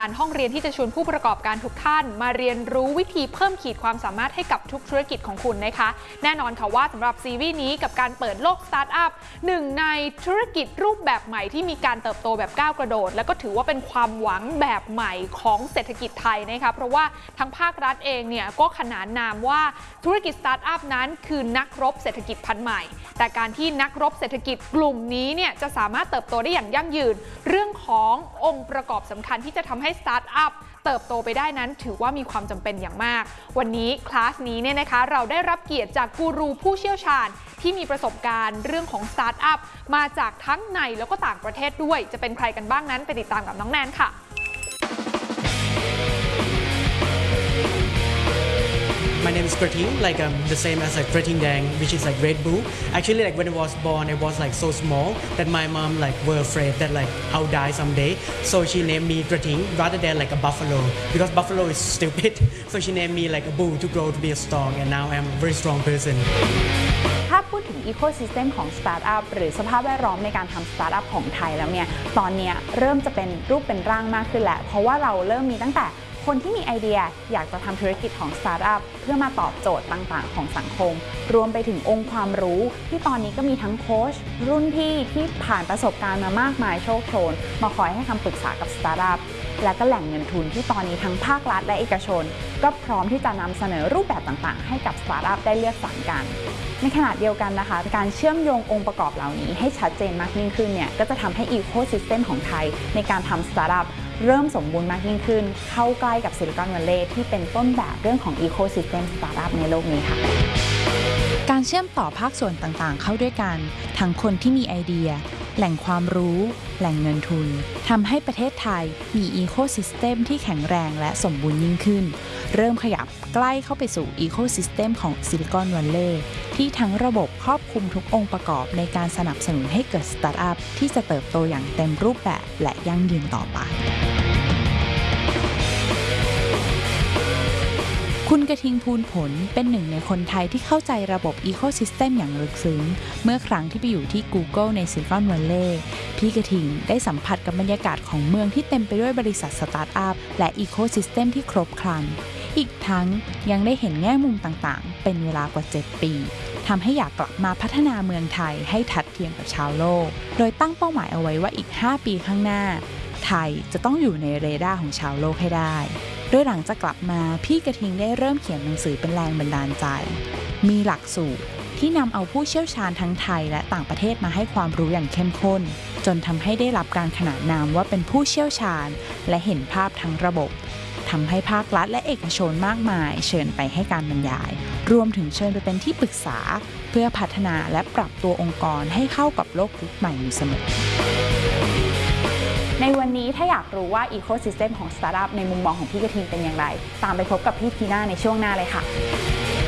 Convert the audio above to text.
ห้องเรียนที่จะชวนผู้ประกอบการทุกท่านมาเรียนรู้วิธีเพิ่มขีดความสามารถให้กับทุกธุรกิจของคุณนะคะแน่นอนค่ะว่าสำหรับซีรีส์นี้กับการเปิดโลกสตาร์ทอัพหนึ่งในธุรกิจรูปแบบใหม่ที่มีการเติบโตแบบก้าวกระโดดและก็ถือว่าเป็นความหวังแบบใหม่ของเศรษฐกิจไทยนะคะเพราะว่าทั้งภาครัฐเองเนี่ยก็ขนานนามว่าธุรกิจสตาร์ทอัพนั้นคือนักรบเศรษฐกิจพันธุ์ใหม่แต่การที่นักรบเศรษฐกิจกลุ่มนี้เนี่ยจะสามารถเติบโตได้อย่างยั่งยืนเรื่องขององค์ประกอบสำคัญที่จะทำให้สตาร์ทอัพเติบโตไปได้นั้นถือว่ามีความจำเป็นอย่างมากวันนี้คลาสนี้เนี่ยนะคะเราได้รับเกียรติจากกูรูผู้เชี่ยวชาญที่มีประสบการณ์เรื่องของสตาร์ทอัพมาจากทั้งในแล้วก็ต่างประเทศด้วยจะเป็นใครกันบ้างนั้นไปติดตามกับน้องแนนค่ะ My name is Krating, the same as Krating Dang, which is Red Bull. Actually, when I was born, I was so small that my mom were afraid that I'll die someday. So she named me Krating rather than a buffalo because buffalo is stupid. So she named me a bull to grow to be strong, and now I'm a very strong person. ถ้าพูดถึงอีโคซิสเต็มของสตาร์ทอัพหรือสภาพแวดล้อมในการทำสตาร์ทอัพของไทยแล้วเนี่ยตอนนี้เริ่มจะเป็นรูปเป็นร่างมากขึ้นแล้วเพราะว่าเราเริ่มมีตั้งแต่คนที่มีไอเดียอยากจะทำธุรกิจของสตาร์ทอัพเพื่อมาตอบโจทย์ต่างๆของสังคมรวมไปถึงองค์ความรู้ที่ตอนนี้ก็มีทั้งโค้ชรุ่นพี่ที่ผ่านประสบการณ์มามากมายโชคโชนมาคอยให้คำปรึกษากับสตาร์ทอัพและก็แหล่งเงินทุนที่ตอนนี้ทั้งภาครัฐและเอกชนก็พร้อมที่จะนำเสนอรูปแบบต่างๆให้กับสตาร์ทอัพได้เลือกสรรกันในขณะเดียวกันนะคะการเชื่อมโยงองค์ประกอบเหล่านี้ให้ชัดเจนมากยิ่งขึ้นเนี่ยก็จะทำให้อีโคซิสเต็มของไทยในการทำสตาร์ทอัพเริ่มสมบูรณ์มากยิ่งขึ้นเข้าใกล้กับซิลิคอนวัลเลย์ที่เป็นต้นแบบเรื่องของอีโคซิสเต็มสตาร์ทอัพในโลกนี้ค่ะการเชื่อมต่อภาคส่วนต่างๆเข้าด้วยกันทั้งคนที่มีไอเดียแหล่งความรู้แหล่งเงินทุนทำให้ประเทศไทยมีอีโคซิสเต็มที่แข็งแรงและสมบูรณ์ยิ่งขึ้นเริ่มขยับใกล้เข้าไปสู่อีโคซิสเต็มของซิลิคอนวัลเลย์ที่ทั้งระบบครอบคลุมทุกองค์ประกอบในการสนับสนุนให้เกิดสตาร์ทอัพที่จะเติบโตอย่างเต็มรูปแบบและยั่งยืนต่อไปคุณกระทิงภูลผลเป็นหนึ่งในคนไทยที่เข้าใจระบบอีโคซิสเต็มอย่างลึกซึ้งเมื่อครั้งที่ไปอยู่ที่ Google ในซิลิคอนวัลเลย์พี่กระทิงได้สัมผัสกับบรรยากาศของเมืองที่เต็มไปด้วยบริษัทสตาร์ทอัพและอีโคซิสเต็มที่ครบครันอีกทั้งยังได้เห็นแง่มุมต่างๆเป็นเวลากว่า7ปีทำให้อยากกลับมาพัฒนาเมืองไทยให้ทัดเทียมกับชาวโลกโดยตั้งเป้าหมายเอาไว้ว่าอีก5ปีข้างหน้าไทยจะต้องอยู่ในเรดาร์ของชาวโลกให้ได้โดยหลังจากกลับมาพี่กระทิงได้เริ่มเขียนหนังสือเป็นแรงบันดาลใจมีหลักสูตรที่นำเอาผู้เชี่ยวชาญทั้งไทยและต่างประเทศมาให้ความรู้อย่างเข้มข้นจนทำให้ได้รับการขนานนามว่าเป็นผู้เชี่ยวชาญและเห็นภาพทั้งระบบทำให้ภาครัฐและเอกชนมากมายเชิญไปให้การบรรยายรวมถึงเชิญไปเป็นที่ปรึกษาเพื่อพัฒนาและปรับตัวองค์กรให้เข้ากับโลกยุคใหม่อยู่เสมอในวันนี้ถ้าอยากรู้ว่าอีโคซิสเต็มของสตาร์ทอัพในมุมมองของพี่กระทิงเป็นอย่างไรตามไปพบกับพี่ทีน่าในช่วงหน้าเลยค่ะ